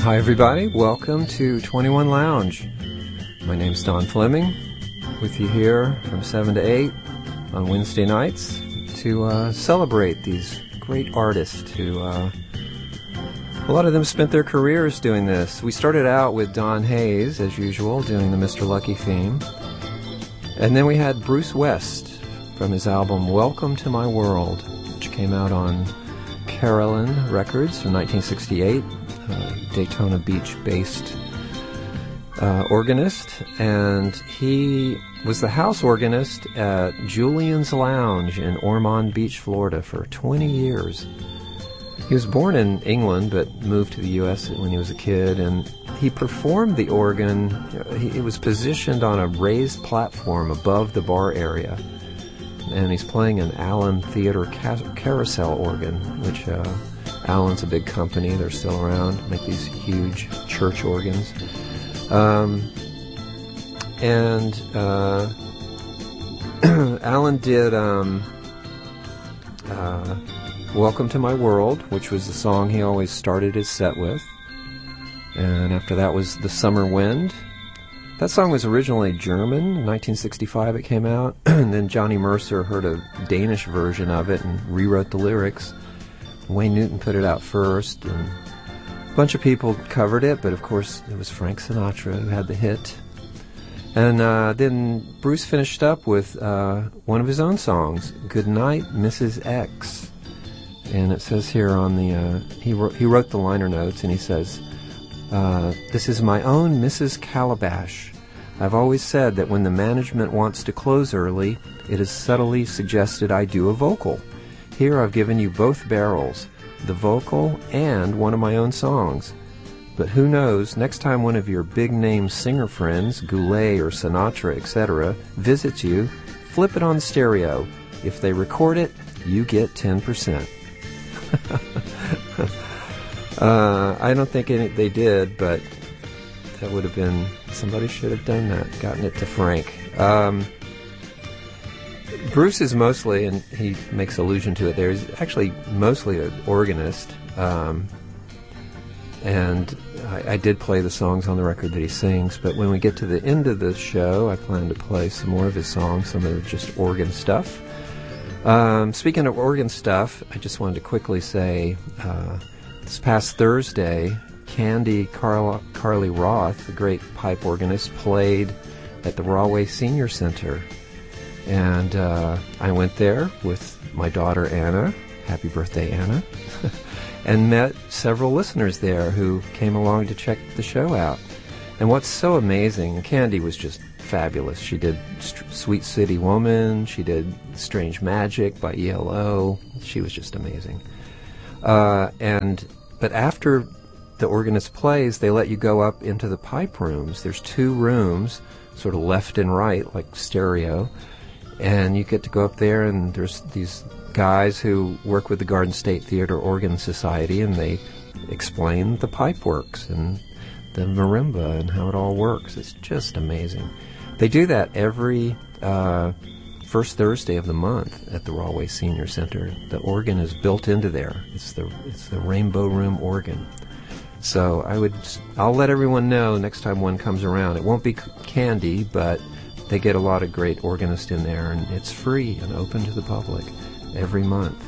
Hi everybody, welcome to 21 Lounge. My name's Don Fleming, with you here from 7 to 8 on Wednesday nights to celebrate these great artists who, a lot of them spent their careers doing this. We started out with Don Hayes, as usual, doing the Mr. Lucky theme. And then we had Bruce West from his album Welcome to My World, which came out on Carolyn Records from 1968. Daytona Beach-based organist, and he was the house organist at Julian's Lounge in Ormond Beach, Florida for 20 years. He was born in England but moved to the U.S. when he was a kid, and he performed the organ. It was positioned on a raised platform above the bar area, and he's playing an Allen Theater carousel organ, which Allen's a big company. They're still around, make these huge church organs. Allen did Welcome to My World, which was the song he always started his set with. And after that was The Summer Wind. That song was originally German. In 1965 it came out. And then Johnny Mercer heard a Danish version of it and rewrote the lyrics. Wayne Newton put it out first, and a bunch of people covered it, but of course it was Frank Sinatra who had the hit. And then Bruce finished up with one of his own songs, Goodnight, Mrs. X. And it says here on the, he wrote the liner notes, and he says, this is my own Mrs. Calabash. I've always said that when the management wants to close early, it is subtly suggested I do a vocal. Here I've given you both barrels, the vocal and one of my own songs. But who knows, next time one of your big-name singer friends, Goulet or Sinatra, etc., visits you, flip it on stereo. If they record it, you get 10%. I don't think they did, but that would have been, somebody should have done that, gotten it to Frank. Bruce is mostly, and he makes allusion to it there, he's actually mostly an organist, and I did play the songs on the record that he sings, but when we get to the end of the show, I plan to play some more of his songs, some of the just organ stuff. Speaking of organ stuff, I just wanted to quickly say, this past Thursday, Carly Roth, the great pipe organist, played at the Rahway Senior Center. And I went there with my daughter Anna, happy birthday Anna, and met several listeners there who came along to check the show out. And what's so amazing, Candy was just fabulous. She did Sweet City Woman, she did Strange Magic by ELO. She was just amazing. But after the organist plays, they let you go up into the pipe rooms. There's 2 rooms, sort of left and right, like stereo. And you get to go up there, and there's these guys who work with the Garden State Theater Organ Society, and they explain the pipe works and the marimba and how it all works. It's just amazing. They do that every first Thursday of the month at the Rahway Senior Center. The organ is built into there. It's the Rainbow Room organ. So I'll let everyone know next time one comes around. It won't be Candy, but they get a lot of great organists in there, and it's free and open to the public every month.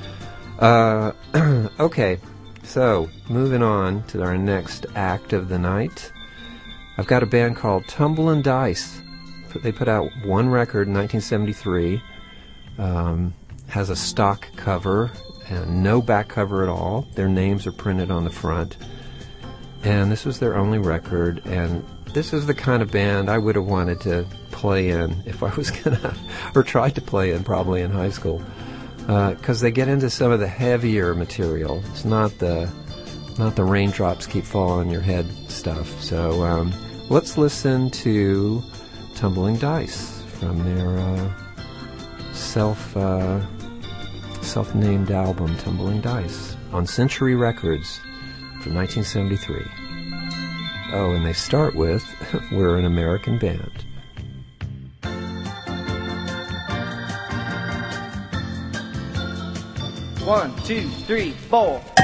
Okay, so moving on to our next act of the night. I've got a band called Tumblin' Dice. They put out one record in 1973. Has a stock cover and no back cover at all. Their names are printed on the front. And this was their only record, and this is the kind of band I would have wanted to play in if I was gonna, or tried to play in probably in high school, because they get into some of the heavier material. It's not the raindrops keep falling on your head stuff. So let's listen to Tumbling Dice from their self-named album Tumbling Dice on Century Records from 1973. Oh, and they start with, we're an American band. 1, 2, 3, 4.